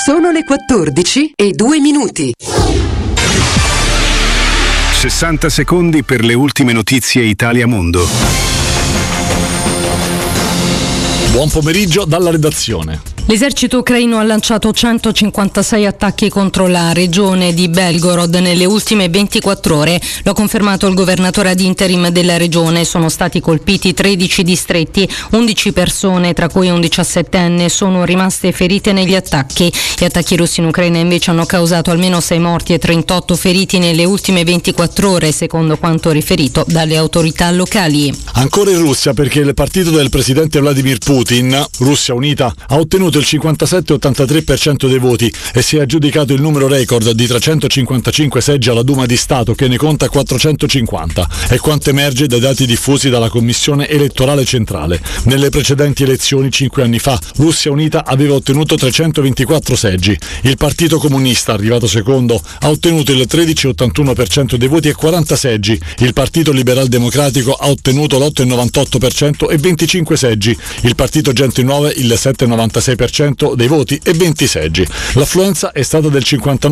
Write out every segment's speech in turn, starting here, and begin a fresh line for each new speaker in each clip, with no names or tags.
Sono le 14:02.
60 secondi per le ultime notizie Italia-Mondo.
Buon pomeriggio dalla redazione.
L'esercito ucraino ha lanciato 156 attacchi contro la regione di Belgorod nelle ultime 24 ore. Lo ha confermato il governatore ad interim della regione. Sono stati colpiti 13 distretti, 11 persone, tra cui un 17enne, sono rimaste ferite negli attacchi. Gli attacchi russi in Ucraina invece hanno causato almeno 6 morti e 38 feriti nelle ultime 24 ore, secondo quanto riferito dalle autorità locali.
Ancora in Russia, perché il partito del presidente Vladimir Putin, Russia Unita, ha ottenuto il 57,83% dei voti e si è aggiudicato il numero record di 355 seggi alla Duma di Stato, che ne conta 450, è quanto emerge dai dati diffusi dalla Commissione elettorale centrale. Nelle precedenti elezioni 5 anni fa Russia Unita aveva ottenuto 324 seggi. Il Partito Comunista, arrivato secondo, ha ottenuto il 13,81% dei voti e 40 seggi. Il Partito Liberal Democratico ha ottenuto l'8,98% e 25 seggi. Il Partito Gente Nuove il 7,96% dei voti e 20 seggi. L'affluenza è stata del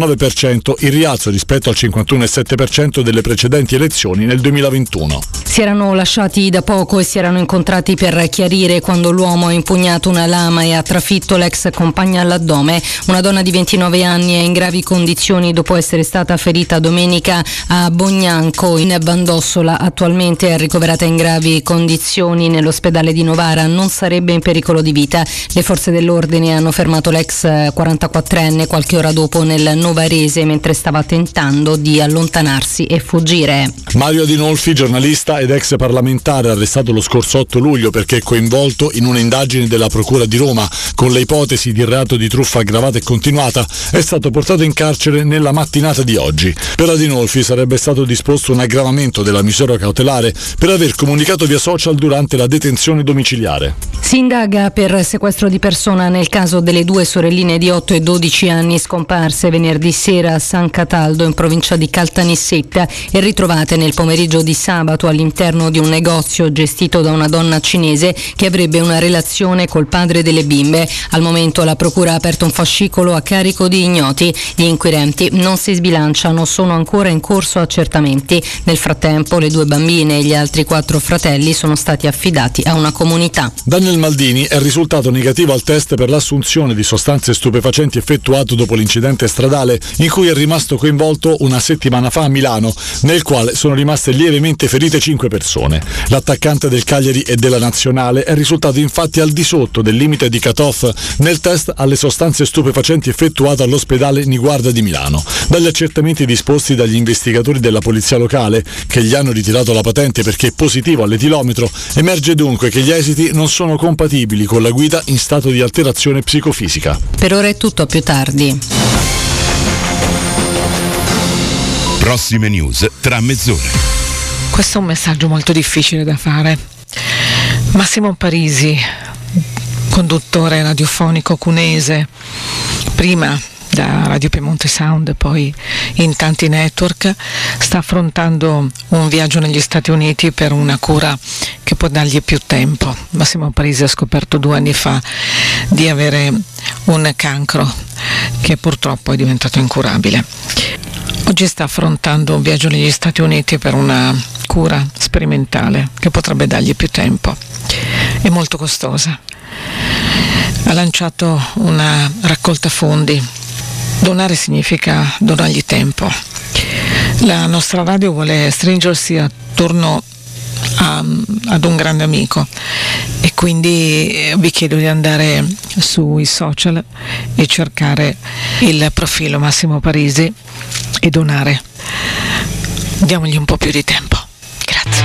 59%, in rialzo rispetto al 51,7% delle precedenti elezioni nel 2021.
Si erano lasciati da poco e si erano incontrati per chiarire quando l'uomo ha impugnato una lama e ha trafitto l'ex compagna all'addome. Una donna di 29 anni è in gravi condizioni dopo essere stata ferita domenica a Bognanco in Bandossola. Attualmente è ricoverata in gravi condizioni nell'ospedale di Novara, non sarebbe in pericolo di vita. Le forze dell'ordine hanno fermato l'ex 44enne qualche ora dopo nel Novarese mentre stava tentando di allontanarsi e fuggire.
Mario Adinolfi, giornalista ed ex parlamentare, arrestato lo scorso 8 luglio perché coinvolto in un'indagine della Procura di Roma con le ipotesi di reato di truffa aggravata e continuata, è stato portato in carcere nella mattinata di oggi. Per Adinolfi sarebbe stato disposto un aggravamento della misura cautelare per aver comunicato via social durante la detenzione domiciliare.
Si indaga per sequestro di persona nel caso delle due sorelline di 8 e 12 anni scomparse venerdì sera a San Cataldo in provincia di Caltanissetta e ritrovate nel pomeriggio di sabato all'interno di un negozio gestito da una donna cinese che avrebbe una relazione col padre delle bimbe. Al momento la procura ha aperto un fascicolo a carico di ignoti. Gli inquirenti non si sbilanciano, sono ancora in corso accertamenti. Nel frattempo le due bambine e gli altri 4 fratelli sono stati affidati a una comunità.
Daniel Maldini è risultato negativo al test per l'assunzione di sostanze stupefacenti effettuato dopo l'incidente stradale in cui è rimasto coinvolto una settimana fa a Milano, nel quale sono rimaste lievemente ferite 5 persone. L'attaccante del Cagliari e della Nazionale è risultato infatti al di sotto del limite di cut-off nel test alle sostanze stupefacenti effettuato all'ospedale Niguarda di Milano. Dagli accertamenti disposti dagli investigatori della polizia locale, che gli hanno ritirato la patente perché è positivo all'etilometro, emerge dunque che gli esiti non sono compatibili con la guida in stato di alterazione psicofisica.
Per ora è tutto, a più tardi.
Prossime news tra mezz'ora.
Questo è un messaggio molto difficile da fare. Massimo Parisi, conduttore radiofonico cunese, prima da Radio Piemonte Sound, poi in tanti network, sta affrontando un viaggio negli Stati Uniti per una cura che può dargli più tempo. Massimo Parisi ha scoperto 2 anni fa di avere un cancro che purtroppo è diventato incurabile. Oggi sta affrontando un viaggio negli Stati Uniti per una cura sperimentale che potrebbe dargli più tempo. È molto costosa. Ha lanciato una raccolta fondi. Donare significa donargli tempo. La nostra radio vuole stringersi attorno ad un grande amico e quindi vi chiedo di andare sui social e cercare il profilo Massimo Parisi e donare. Diamogli un po' più di tempo.